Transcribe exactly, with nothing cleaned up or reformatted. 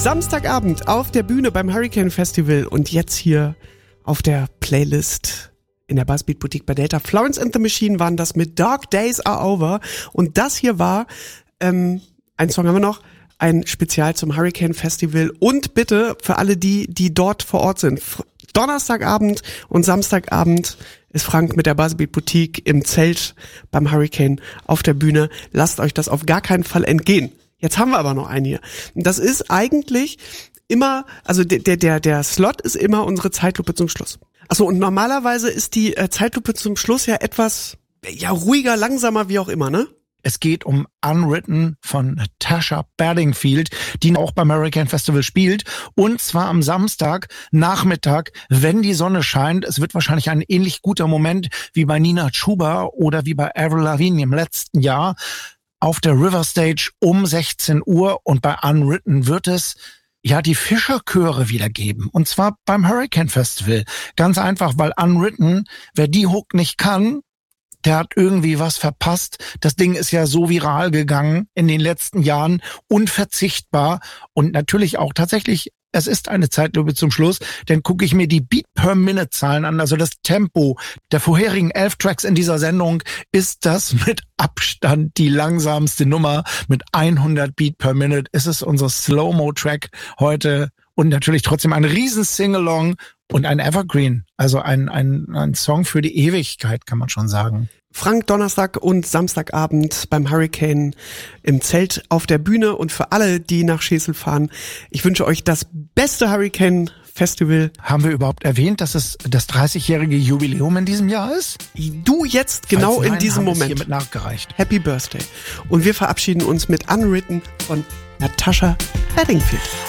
Samstagabend auf der Bühne beim Hurricane Festival und jetzt hier auf der Playlist in der Buzzbeat Boutique bei Delta. Florence and the Machine waren das mit Dark Days Are Over und das hier war, ähm, ein Song haben wir noch, ein Spezial zum Hurricane Festival und bitte für alle die, die dort vor Ort sind. Donnerstagabend und Samstagabend ist Frank mit der Buzzbeat Boutique im Zelt beim Hurricane auf der Bühne. Lasst euch das auf gar keinen Fall entgehen. Jetzt haben wir aber noch einen hier. Und das ist eigentlich immer, also der, der, der Slot ist immer unsere Zeitlupe zum Schluss. Achso, und normalerweise ist die äh, Zeitlupe zum Schluss ja etwas, ja, ruhiger, langsamer, wie auch immer, ne? Es geht um Unwritten von Tasha Bedingfield, die auch beim Hurricane Festival spielt. Und zwar am Samstag Nachmittag, wenn die Sonne scheint. Es wird wahrscheinlich ein ähnlich guter Moment wie bei Nina Chuba oder wie bei Avril Lavigne im letzten Jahr auf der River Stage um sechzehn Uhr. Und bei Unwritten wird es ja die Fischerchöre wieder geben. Und zwar beim Hurricane Festival. Ganz einfach, weil Unwritten, wer die Hook nicht kann, der hat irgendwie was verpasst. Das Ding ist ja so viral gegangen in den letzten Jahren, unverzichtbar und natürlich auch tatsächlich, es ist eine Zeitlupe zum Schluss, denn gucke ich mir die Beat-per-Minute-Zahlen an, also das Tempo der vorherigen elf Tracks in dieser Sendung, ist das mit Abstand die langsamste Nummer mit hundert Beat per Minute. Es ist unser Slow-Mo-Track heute und natürlich trotzdem ein riesen Sing-Along und ein Evergreen, also ein, ein, ein Song für die Ewigkeit, kann man schon sagen. Frank, Donnerstag und Samstagabend beim Hurricane im Zelt auf der Bühne und für alle, die nach Schesel fahren, ich wünsche euch das beste Hurricane Festival. Haben wir überhaupt erwähnt, dass es das dreißigjährige Jubiläum in diesem Jahr ist? Du jetzt genau Falls nein, in diesem haben wir es Moment. hiermit nachgereicht. Happy Birthday. Und wir verabschieden uns mit Unwritten von Natasha Bedingfield.